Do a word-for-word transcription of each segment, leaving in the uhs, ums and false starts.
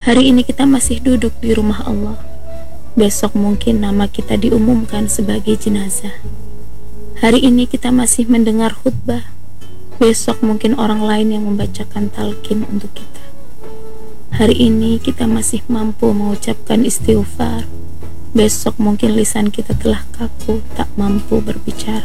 Hari ini kita masih duduk di rumah Allah. Besok mungkin nama kita diumumkan sebagai jenazah. Hari ini kita masih mendengar khutbah. Besok mungkin orang lain yang membacakan talqin untuk kita. Hari ini kita masih mampu mengucapkan istighfar. Besok mungkin lisan kita telah kaku, tak mampu berbicara.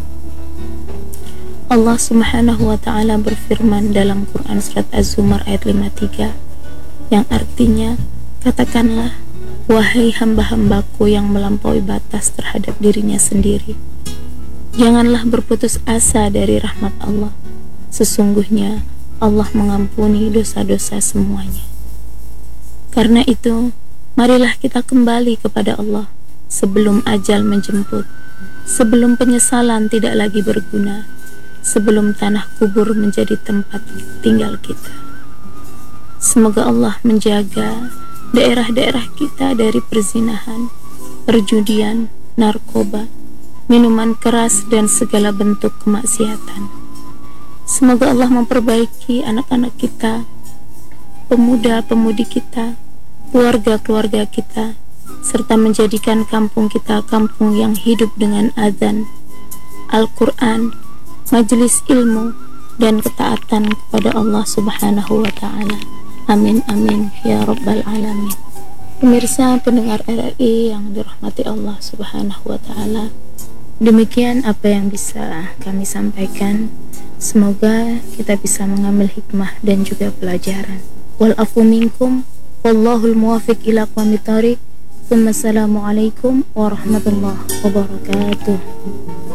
Allah subhanahu wa ta'ala berfirman dalam Quran surat Az-Zumar ayat lima puluh tiga, yang artinya, katakanlah, wahai hamba-hambaku yang melampaui batas terhadap dirinya sendiri, janganlah berputus asa dari rahmat Allah. Sesungguhnya Allah mengampuni dosa-dosa semuanya. Karena itu, marilah kita kembali kepada Allah sebelum ajal menjemput, sebelum penyesalan tidak lagi berguna, sebelum tanah kubur menjadi tempat tinggal kita. Semoga Allah menjaga daerah-daerah kita dari perzinahan, perjudian, narkoba, minuman keras, dan segala bentuk kemaksiatan. Semoga Allah memperbaiki anak-anak kita, pemuda-pemudi kita, keluarga-keluarga kita, serta menjadikan kampung kita kampung yang hidup dengan azan, Al-Quran, majelis ilmu, dan ketaatan kepada Allah subhanahu wa ta'ala. Amin amin ya rabbal alamin. Pemirsa pendengar R R I yang dirahmati Allah subhanahu wa ta'ala, demikian apa yang bisa kami sampaikan. Semoga kita bisa mengambil hikmah dan juga pelajaran. Wal afu minkum, wallahul muwafiq ila aqwamit thoriq. Wassalamualaikum warahmatullahi wabarakatuh.